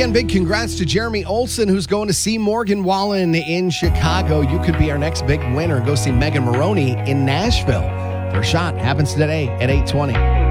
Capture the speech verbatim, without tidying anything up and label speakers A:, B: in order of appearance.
A: Again, big congrats to Jeremy Olson, who's going to see Morgan Wallen in Chicago. You could be our next big winner. Go see Megan Maroney in Nashville. First shot happens today at eight twenty.